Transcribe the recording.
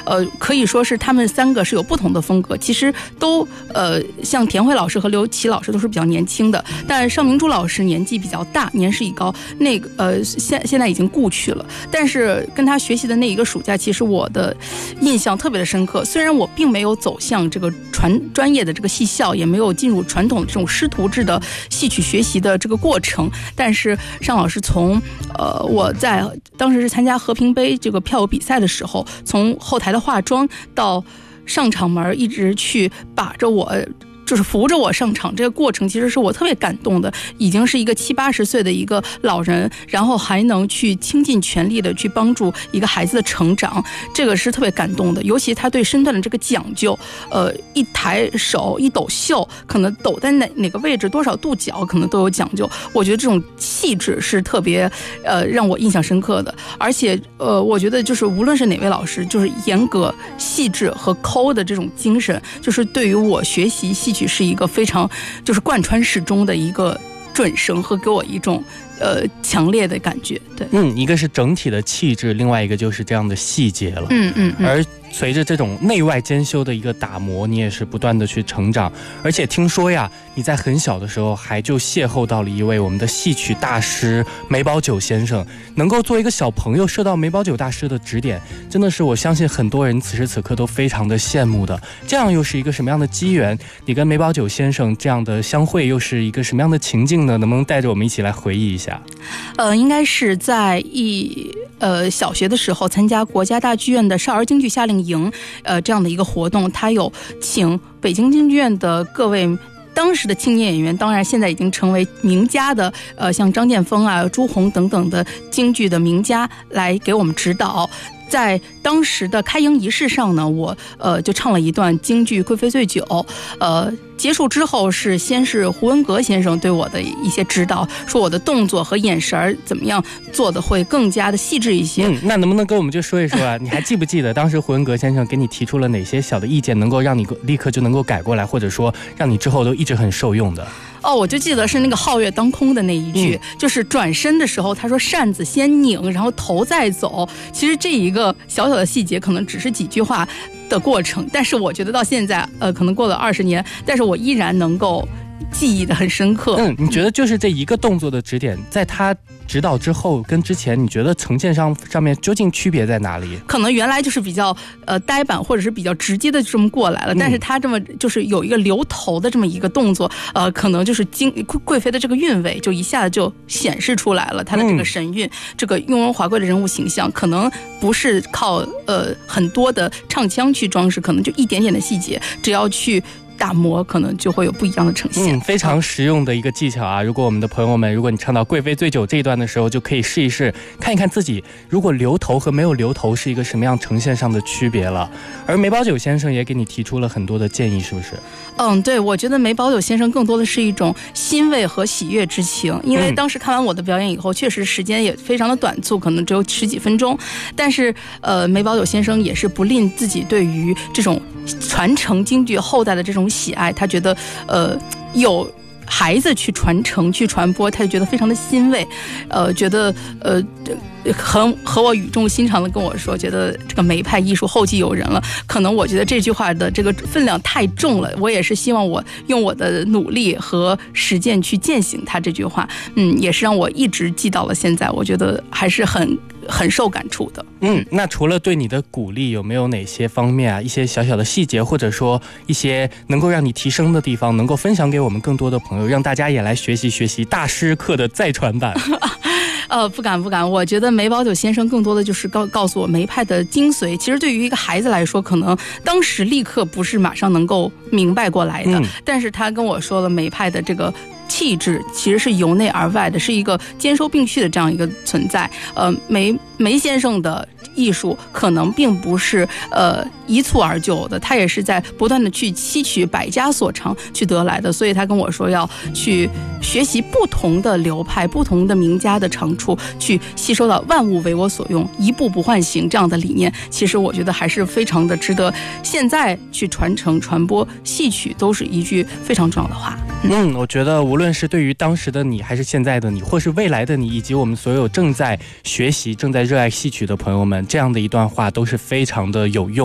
可以说是他们3个是有不同的风格，其实都像田慧老师和刘琦老师都是比较年轻的，但邵明珠老师年纪比较大，年事已高，那个现在已经故去了。但是跟他学习的那一个暑假，其实我的印象特别的深刻。虽然我并没有走向这个专业的这个戏校，也没有进入传统的这种师徒制的戏曲学习的这个过程，但是尚老师从我在当时是参加和平杯这个票友比赛的时候，从后台的化妆到上场门，一直去把着我，就是扶着我上场，这个过程其实是我特别感动的。已经是一个70、80岁的一个老人，然后还能去倾尽全力的去帮助一个孩子的成长，这个是特别感动的。尤其他对身段的这个讲究，一抬手一抖袖，可能抖在哪个位置，多少度角，可能都有讲究。我觉得这种气质是特别让我印象深刻的。而且我觉得就是无论是哪位老师，就是严格、细致和抠的这种精神，就是对于我学习戏曲是一个非常就是贯穿始终的一个准绳和给我一种强烈的感觉。对， 一个是整体的气质，另外一个就是这样的细节了。而随着这种内外兼修的一个打磨，你也是不断的去成长。而且听说呀，你在很小的时候还就邂逅到了一位我们的戏曲大师梅葆玖先生，能够做一个小朋友受到梅葆玖大师的指点，真的是我相信很多人此时此刻都非常的羡慕的。这样又是一个什么样的机缘？你跟梅葆玖先生这样的相会又是一个什么样的情境呢？能不能带着我们一起来回忆一下？ 应该是在小学的时候参加国家大剧院的少儿京剧夏令营，这样的一个活动，他有请北京京剧院的各位当时的青年演员，当然现在已经成为名家的像张建峰啊、朱红等等的京剧的名家来给我们指导。在当时的开营仪式上呢，我就唱了一段京剧《贵妃醉酒》。结束之后先是胡文阁先生对我的一些指导，说我的动作和眼神怎么样做的会更加的细致一些。 那能不能跟我们就说一说啊？你还记不记得当时胡文阁先生给你提出了哪些小的意见，能够让你立刻就能够改过来，或者说让你之后都一直很受用的？ 我就记得是那个皓月当空的那一句，就是转身的时候他说扇子先拧，然后头再走。其实这一个小小的细节可能只是几句话的过程，但是我觉得到现在可能过了20年，但是我依然能够记忆的很深刻。 你觉得就是这一个动作的指点，在他指导之后跟之前，你觉得呈现上面究竟区别在哪里？可能原来就是比较呆板或者是比较直接的这么过来了，但是他这么就是有一个留头的这么一个动作，可能就是贵妃的这个韵味就一下子就显示出来了，他的这个神韵，这个雍容华贵的人物形象，可能不是靠很多的唱腔去装饰，可能就一点点的细节，只要去打磨，可能就会有不一样的呈现。 非常实用的一个技巧啊！如果我们的朋友们，如果你唱到贵妃醉酒这一段的时候，就可以试一试，看一看自己如果留头和没有留头是一个什么样呈现上的区别了。而梅葆玖先生也给你提出了很多的建议，是不是？ 对，我觉得梅葆玖先生更多的是一种欣慰和喜悦之情，因为当时看完我的表演以后，确实时间也非常的短促，可能只有10几分钟，但是梅葆玖先生也是不吝自己对于这种传承京剧后代的这种喜爱，他觉得有孩子去传承去传播，他就觉得非常的欣慰，觉得和我语重心长的跟我说，觉得这个梅派艺术后继有人了。可能我觉得这句话的这个分量太重了，我也是希望我用我的努力和实践去践行他这句话，也是让我一直记到了现在，我觉得还是很受感触的。 那除了对你的鼓励，有没有哪些方面啊，一些小小的细节，或者说一些能够让你提升的地方，能够分享给我们更多的朋友，让大家也来学习学习大师课的再传版？ 不敢，我觉得梅葆玖先生更多的就是告诉我梅派的精髓。其实对于一个孩子来说，可能当时立刻不是马上能够明白过来的，但是他跟我说了梅派的这个气质其实是由内而外的，是一个兼收并蓄的这样一个存在。梅先生的艺术可能并不是一蹴而就的，他也是在不断的去吸取百家所长去得来的，所以他跟我说要去学习不同的流派、不同的名家的长处，去吸收到万物为我所用，一步不换形这样的理念。其实我觉得还是非常的值得现在去传承传播戏曲，都是一句非常重要的话。 我觉得无论是对于当时的你，还是现在的你，或是未来的你，以及我们所有正在学习正在热爱戏曲的朋友们，这样的一段话都是非常的有用。